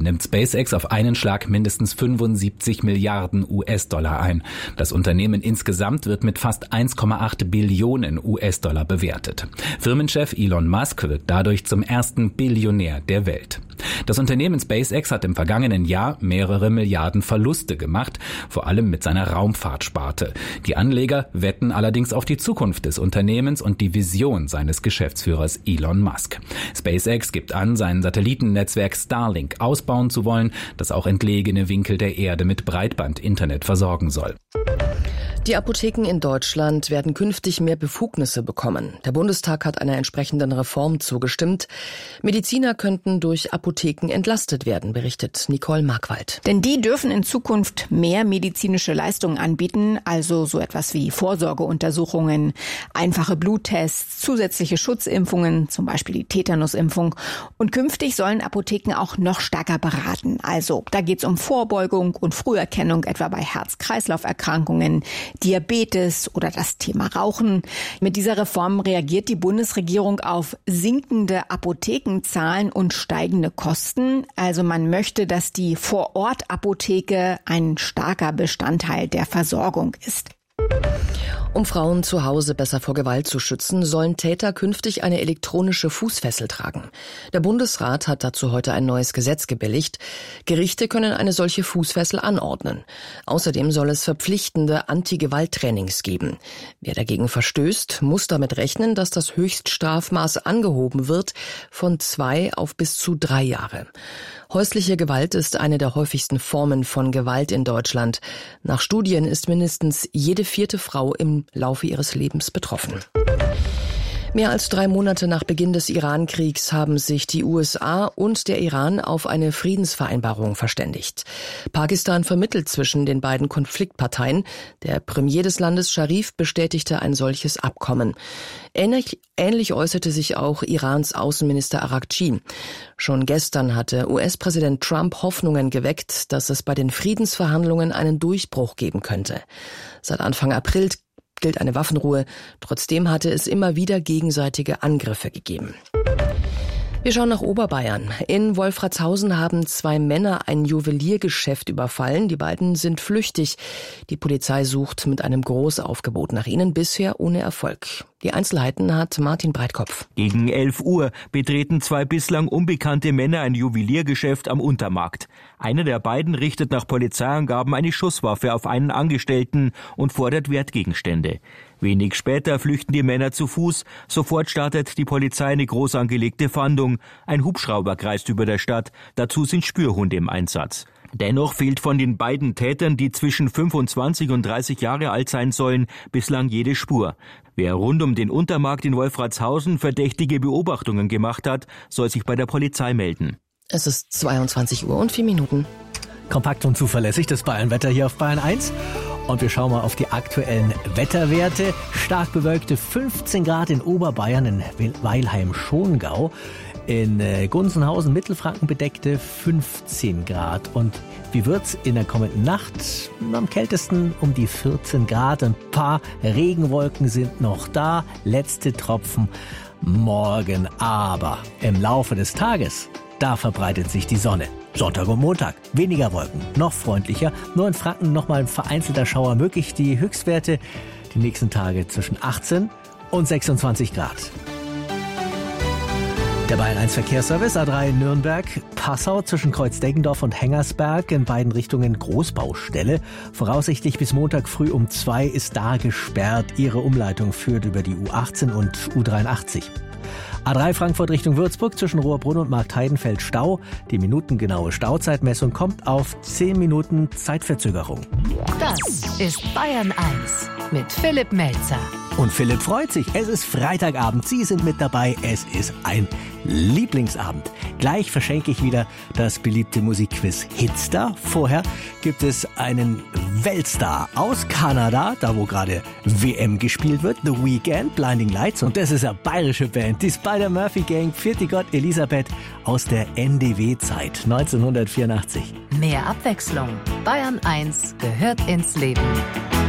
nimmt SpaceX auf einen Schlag mindestens 75 Milliarden US-Dollar ein. Das Unternehmen insgesamt wird mit fast 1,8 Billionen US-Dollar bewertet. Firmenchef Elon Musk wird dadurch zum ersten Billionär der Welt. Das Unternehmen SpaceX hat im vergangenen Jahr mehrere Milliarden Verluste gemacht, vor allem mit seiner Raumfahrtsparte. Die Anleger wetten allerdings auf die Zukunft des Unternehmens und die Vision seines Geschäftsführers Elon Musk. SpaceX gibt an, sein Satellitennetzwerk Starlink ausbauen zu wollen, das auch entlegene Winkel der Erde mit Breitband-Internet versorgen soll. Die Apotheken in Deutschland werden künftig mehr Befugnisse bekommen. Der Bundestag hat einer entsprechenden Reform zugestimmt. Mediziner könnten durch Apotheken entlastet werden, berichtet Nicole Markwald. Denn die dürfen in Zukunft mehr medizinische Leistungen anbieten, also so etwas wie Vorsorgeuntersuchungen, einfache Bluttests, zusätzliche Schutzimpfungen, zum Beispiel die Tetanusimpfung. Und künftig sollen Apotheken auch noch stärker beraten. Also da geht es um Vorbeugung und Früherkennung, etwa bei Herz-Kreislauf-Erkrankungen, Diabetes oder das Thema Rauchen. Mit dieser Reform reagiert die Bundesregierung auf sinkende Apothekenzahlen und steigende Kosten. Also man möchte, dass die Vorort-Apotheke ein starker Bestandteil der Versorgung ist. Um Frauen zu Hause besser vor Gewalt zu schützen, sollen Täter künftig eine elektronische Fußfessel tragen. Der Bundesrat hat dazu heute ein neues Gesetz gebilligt. Gerichte können eine solche Fußfessel anordnen. Außerdem soll es verpflichtende Anti-Gewalt-Trainings geben. Wer dagegen verstößt, muss damit rechnen, dass das Höchststrafmaß angehoben wird von 2 auf bis zu 3 Jahre. Häusliche Gewalt ist eine der häufigsten Formen von Gewalt in Deutschland. Nach Studien ist mindestens jede 4. Frau im Laufe ihres Lebens betroffen. Mehr als 3 Monate nach Beginn des Iran-Kriegs haben sich die USA und der Iran auf eine Friedensvereinbarung verständigt. Pakistan vermittelt zwischen den beiden Konfliktparteien. Der Premier des Landes Scharif bestätigte ein solches Abkommen. Ähnlich äußerte sich auch Irans Außenminister Araghchi. Schon gestern hatte US-Präsident Trump Hoffnungen geweckt, dass es bei den Friedensverhandlungen einen Durchbruch geben könnte. Seit Anfang April gilt eine Waffenruhe. Trotzdem hatte es immer wieder gegenseitige Angriffe gegeben. Wir schauen nach Oberbayern. In Wolfratshausen haben 2 Männer ein Juweliergeschäft überfallen. Die beiden sind flüchtig. Die Polizei sucht mit einem Großaufgebot nach ihnen, bisher ohne Erfolg. Die Einzelheiten hat Martin Breitkopf. Gegen 11 Uhr betreten 2 bislang unbekannte Männer ein Juweliergeschäft am Untermarkt. Einer der beiden richtet nach Polizeiangaben eine Schusswaffe auf einen Angestellten und fordert Wertgegenstände. Wenig später flüchten die Männer zu Fuß. Sofort startet die Polizei eine groß angelegte Fahndung. Ein Hubschrauber kreist über der Stadt. Dazu sind Spürhunde im Einsatz. Dennoch fehlt von den beiden Tätern, die zwischen 25 und 30 Jahre alt sein sollen, bislang jede Spur. Wer rund um den Untermarkt in Wolfratshausen verdächtige Beobachtungen gemacht hat, soll sich bei der Polizei melden. Es ist 22 Uhr und 4 Minuten. Kompakt und zuverlässig das Bayern-Wetter hier auf Bayern 1. Und wir schauen mal auf die aktuellen Wetterwerte. Stark bewölkte 15 Grad in Oberbayern, in Weilheim-Schongau. In Gunzenhausen, Mittelfranken bedeckte 15 Grad. Und wie wird's in der kommenden Nacht? Am kältesten um die 14 Grad. Ein paar Regenwolken sind noch da. Letzte Tropfen morgen. Aber im Laufe des Tages, da verbreitet sich die Sonne. Sonntag und Montag weniger Wolken, noch freundlicher. Nur in Franken nochmal ein vereinzelter Schauer möglich. Die Höchstwerte die nächsten Tage zwischen 18 und 26 Grad. Der Bayern 1 Verkehrsservice A3 Nürnberg, Passau zwischen Kreuz-Deggendorf und Hengersberg, in beiden Richtungen Großbaustelle. Voraussichtlich bis Montag früh um 2 ist da gesperrt. Ihre Umleitung führt über die U18 und U83. A3 Frankfurt Richtung Würzburg zwischen Rohrbrunn und Marktheidenfeld Stau. Die minutengenaue Stauzeitmessung kommt auf 10 Minuten Zeitverzögerung. Das ist Bayern 1 mit Philipp Melzer. Und Philipp freut sich. Es ist Freitagabend. Sie sind mit dabei. Es ist ein Lieblingsabend. Gleich verschenke ich wieder das beliebte Musikquiz Hitstar. Vorher gibt es einen Weltstar aus Kanada, da wo gerade WM gespielt wird. The Weeknd, Blinding Lights. Und das ist eine bayerische Band. Die Spider-Murphy Gang, Pfiat Gott Elisabeth aus der NDW-Zeit 1984. Mehr Abwechslung. Bayern 1 gehört ins Leben.